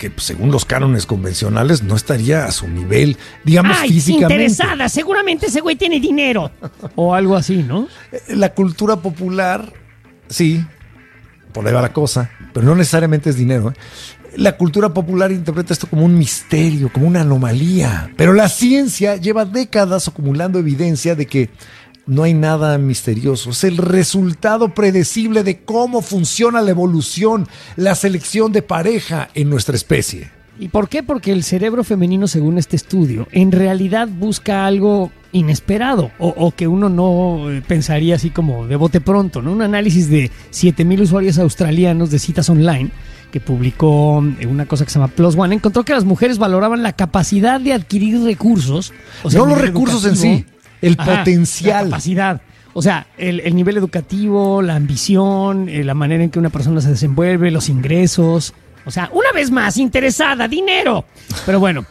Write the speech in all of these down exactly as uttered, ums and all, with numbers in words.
que pues, según los cánones convencionales no estaría a su nivel, digamos, Ay, físicamente. Interesada, seguramente ese güey tiene dinero. O algo así, ¿no? La cultura popular, sí, por ahí va la cosa, pero no necesariamente es dinero, ¿eh? La cultura popular interpreta esto como un misterio, como una anomalía, pero la ciencia lleva décadas acumulando evidencia de que no hay nada misterioso. Es el resultado predecible de cómo funciona la evolución, la selección de pareja en nuestra especie. ¿Y por qué? Porque el cerebro femenino, según este estudio, en realidad busca algo inesperado o, o que uno no pensaría así como de bote pronto, ¿no? Un análisis de siete mil usuarios australianos de citas online que publicó una cosa que se llama Plus One, encontró que las mujeres valoraban la capacidad de adquirir recursos. O sea, no los recursos en sí, el Ajá, potencial. La capacidad. O sea, el, el nivel educativo, la ambición, eh, la manera en que una persona se desenvuelve, los ingresos. O sea, una vez más, interesada, dinero. Pero bueno,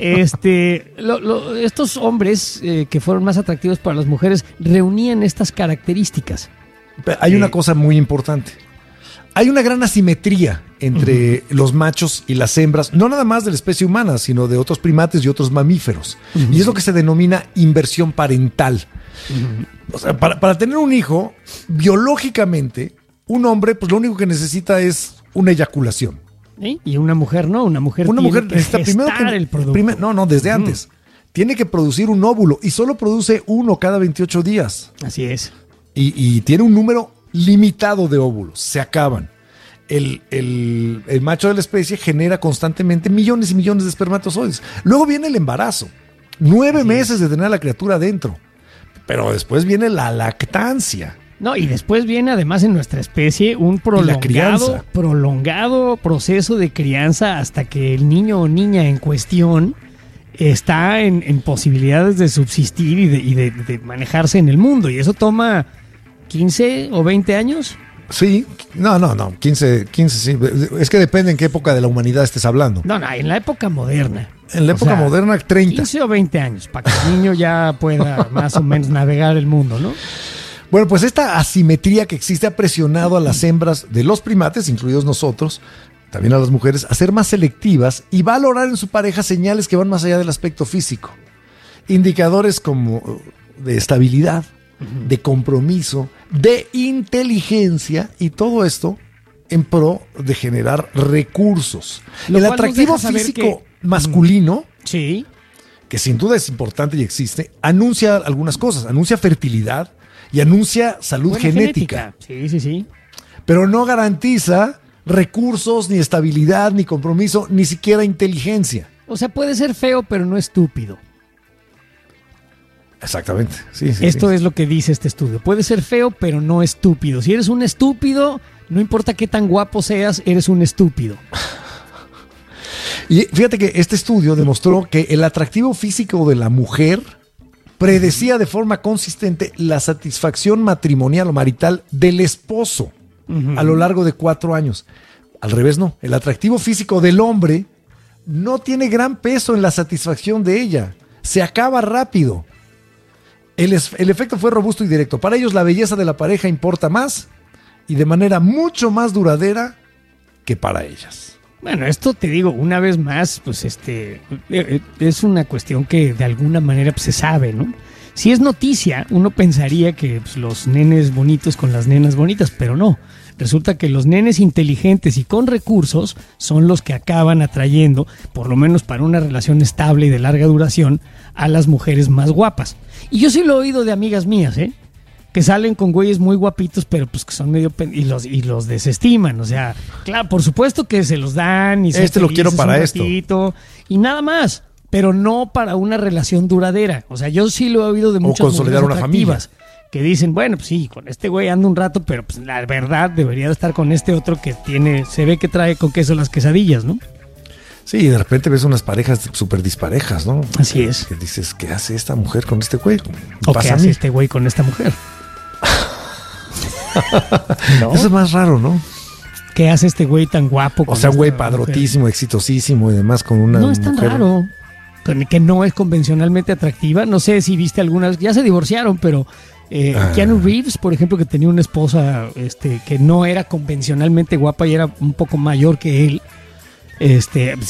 este, lo, lo, estos hombres eh, que fueron más atractivos para las mujeres reunían estas características. Hay eh, una cosa muy importante. Hay una gran asimetría entre uh-huh. los machos y las hembras, no nada más de la especie humana, sino de otros primates y otros mamíferos. Uh-huh. Y es lo que se denomina inversión parental. Uh-huh. O sea, para, para tener un hijo, biológicamente, un hombre, pues lo único que necesita es una eyaculación. ¿Sí? Y una mujer no, una mujer una tiene mujer que necesita gestar primero que, el producto. Primer, no, no, desde uh-huh. antes. Tiene que producir un óvulo y solo produce uno cada veintiocho días. Así es. Y, y tiene un número limitado de óvulos, se acaban. El, el, el macho de la especie genera constantemente millones y millones de espermatozoides. Luego viene el embarazo, nueve Así meses es. de tener a la criatura adentro, pero después viene la lactancia. No, y después viene además en nuestra especie un prolongado, prolongado proceso de crianza hasta que el niño o niña en cuestión está en, en posibilidades de subsistir y, de, y de, de manejarse en el mundo, y eso toma quince o veinte años. Sí, no, no, no, quince, quince, sí. Es que depende en qué época de la humanidad estés hablando. No, no, en la época moderna. En la época o sea, moderna, treinta. quince o veinte años, para que el niño ya pueda más o menos navegar el mundo, ¿no? Bueno, pues esta asimetría que existe ha presionado a las hembras de los primates, incluidos nosotros, también a las mujeres, a ser más selectivas y valorar en su pareja señales que van más allá del aspecto físico. Indicadores como de estabilidad, de compromiso, de inteligencia, y todo esto en pro de generar recursos. Lo el atractivo físico que, masculino, sí, que sin duda es importante y existe, anuncia algunas cosas, anuncia fertilidad y anuncia salud Buena genética. genética. Sí, sí, sí. Pero no garantiza recursos, ni estabilidad, ni compromiso, ni siquiera inteligencia. O sea, puede ser feo, pero no estúpido. Exactamente. Sí, sí, Esto sí. es lo que dice este estudio. Puede ser feo, pero no estúpido. Si eres un estúpido, no importa qué tan guapo seas, eres un estúpido. Y fíjate que este estudio demostró que el atractivo físico de la mujer predecía de forma consistente la satisfacción matrimonial o marital del esposo uh-huh. a lo largo de cuatro años. Al revés, no. El atractivo físico del hombre no tiene gran peso en la satisfacción de ella. Se acaba rápido. El, es, el efecto fue robusto y directo. Para ellos la belleza de la pareja importa más y de manera mucho más duradera que para ellas. Bueno, esto te digo, una vez más, pues este es una cuestión que de alguna manera pues, se sabe, ¿no? Si es noticia, uno pensaría que pues, los nenes bonitos con las nenas bonitas, pero no. Resulta que los nenes inteligentes y con recursos son los que acaban atrayendo, por lo menos para una relación estable y de larga duración, a las mujeres más guapas. Y yo sí lo he oído de amigas mías, ¿eh? Que salen con güeyes muy guapitos, pero pues que son medio... Pen- y los y los desestiman, o sea, claro, por supuesto que se los dan y este lo quiero para esto y nada más, pero no para una relación duradera. O sea, yo sí lo he oído de muchas o consolidar mujeres una atractivas familia que dicen, bueno, pues sí, con este güey ando un rato, pero pues la verdad debería de estar con este otro que tiene, se ve que trae con queso las quesadillas, ¿no? Sí, y de repente ves unas parejas súper disparejas, ¿no? Así es. Que dices, ¿qué hace esta mujer con este güey? ¿O qué hace este güey con esta mujer? ¿No? Eso es más raro, ¿no? ¿Qué hace este güey tan guapo? O sea, un güey padrotísimo, mujer? exitosísimo y demás con una No es tan mujer... raro. Que no es convencionalmente atractiva. No sé si viste algunas, ya se divorciaron, pero eh, ah. Keanu Reeves, por ejemplo, que tenía una esposa este, que no era convencionalmente guapa y era un poco mayor que él. este,